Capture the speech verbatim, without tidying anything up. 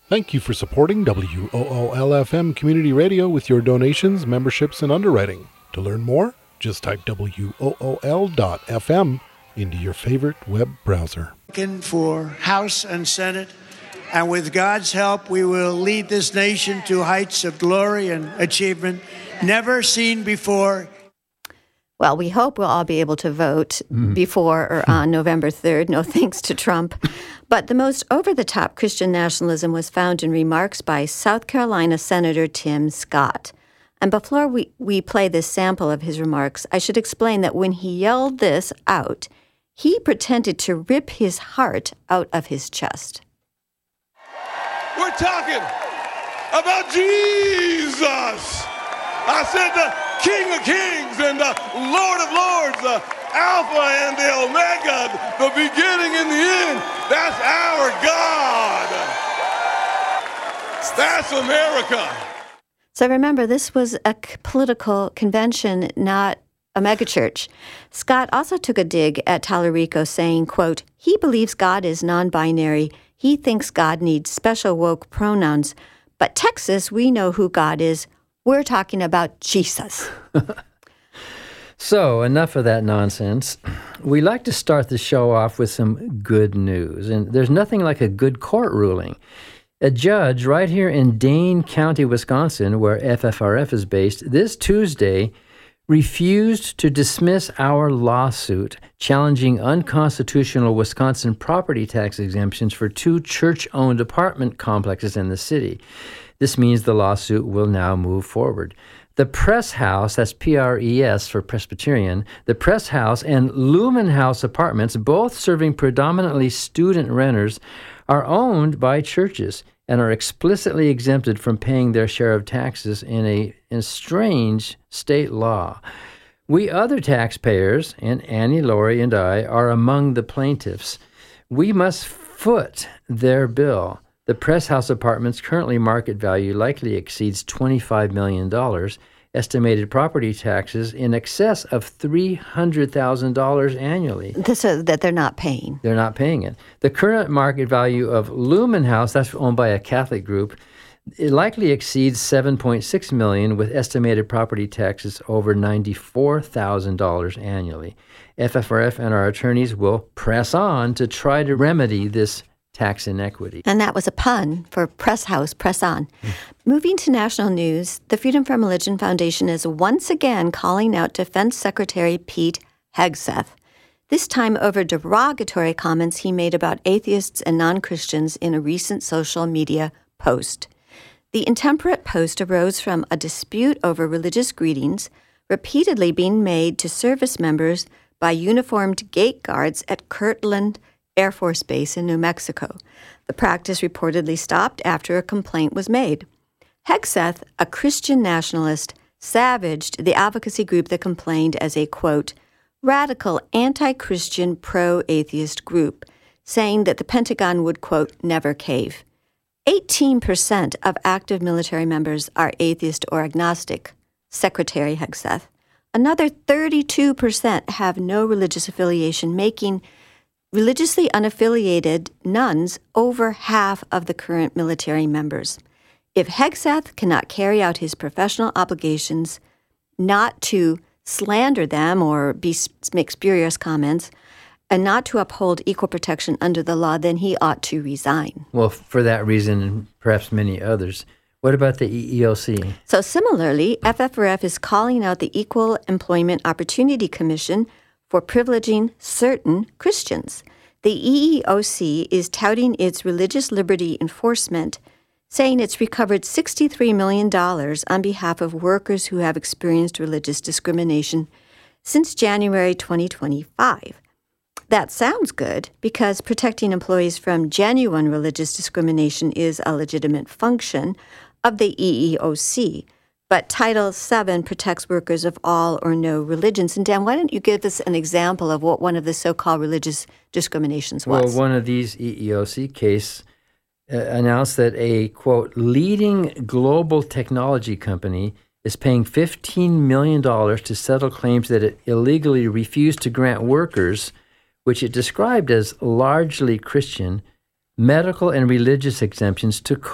Thank you for supporting W O O L F M Community Radio with your donations, memberships, and underwriting. To learn more, just type W O O L dot F M into your favorite web browser. For House and Senate, and with God's help, we will lead this nation to heights of glory and achievement never seen before. Well, we hope we'll all be able to vote mm. before or on November third, no thanks to Trump. But the most over-the-top Christian nationalism was found in remarks by South Carolina Senator Tim Scott. And before we, we play this sample of his remarks, I should explain that when he yelled this out, he pretended to rip his heart out of his chest. We're talking about Jesus. I said the King of Kings and the Lord of Lords, the Alpha and the Omega, the beginning and the end. That's our God. That's America. So remember, this was a political convention, not a megachurch. Scott also took a dig at Tallarico, saying, quote, he believes God is non-binary. He thinks God needs special woke pronouns. But Texas, we know who God is. We're talking about Jesus. So, enough of that nonsense. We like to start the show off with some good news, and there's nothing like a good court ruling. A judge right here in Dane County, Wisconsin, where F F R F is based, this Tuesday refused to dismiss our lawsuit challenging unconstitutional Wisconsin property tax exemptions for two church-owned apartment complexes in the city. This means the lawsuit will now move forward. The Press House, that's P R E S for Presbyterian, the Press House and Lumen House apartments, both serving predominantly student renters, are owned by churches and are explicitly exempted from paying their share of taxes in a, in a strange state law. We other taxpayers, and Annie Laurie and I, are among the plaintiffs. We must foot their bill. The Press House apartments' currently market value likely exceeds twenty-five million dollars, estimated property taxes in excess of three hundred thousand dollars annually. This is that they're not paying. They're not paying it. The current market value of Lumen House, that's owned by a Catholic group, it likely exceeds seven point six million dollars with estimated property taxes over ninety-four thousand dollars annually. F F R F and our attorneys will press on to try to remedy this tax inequity. And that was a pun for Press House, press on. Mm. Moving to national news, the Freedom from Religion Foundation is once again calling out Defense Secretary Pete Hegseth, this time over derogatory comments he made about atheists and non-Christians in a recent social media post. The intemperate post arose from a dispute over religious greetings repeatedly being made to service members by uniformed gate guards at Kirtland Air Force Base in New Mexico. The practice reportedly stopped after a complaint was made. Hegseth, a Christian nationalist, savaged the advocacy group that complained as a, quote, radical anti-Christian pro-atheist group, saying that the Pentagon would, quote, never cave. eighteen percent of active military members are atheist or agnostic, Secretary Hegseth. Another thirty-two percent have no religious affiliation, making religiously unaffiliated nuns over half of the current military members. If Hegseth cannot carry out his professional obligations not to slander them or be, make spurious comments, and not to uphold equal protection under the law, then he ought to resign. Well, for that reason, and perhaps many others. What about the E E O C? So similarly, F F R F is calling out the Equal Employment Opportunity Commission for privileging certain Christians. The E E O C is touting its religious liberty enforcement, saying it's recovered sixty-three million dollars on behalf of workers who have experienced religious discrimination since January twenty twenty-five. That sounds good because protecting employees from genuine religious discrimination is a legitimate function of the E E O C. But Title seven protects workers of all or no religions. And Dan, why don't you give us an example of what one of the so-called religious discriminations was? Well, one of these E E O C cases uh, announced that a, quote, leading global technology company is paying fifteen million dollars to settle claims that it illegally refused to grant workers, which it described as largely Christian, medical and religious exemptions to